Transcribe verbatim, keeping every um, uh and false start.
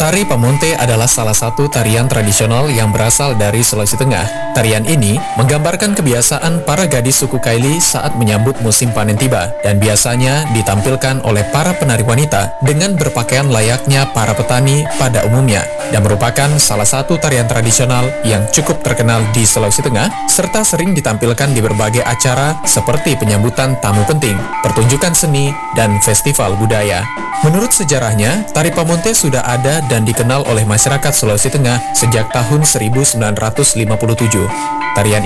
Tari Pamonte adalah salah satu tarian tradisional yang berasal dari Sulawesi Tengah. Tarian ini menggambarkan kebiasaan para gadis suku Kaili saat menyambut musim panen tiba, dan biasanya ditampilkan oleh para penari wanita dengan berpakaian layaknya para petani pada umumnya, dan merupakan salah satu tarian tradisional yang cukup terkenal di Sulawesi Tengah, serta sering ditampilkan di berbagai acara seperti penyambutan tamu penting, pertunjukan seni, dan festival budaya. Menurut sejarahnya, tari Pamonte sudah ada dan dikenal oleh masyarakat Sulawesi Tengah sejak tahun seribu sembilan ratus lima puluh tujuh. Tarian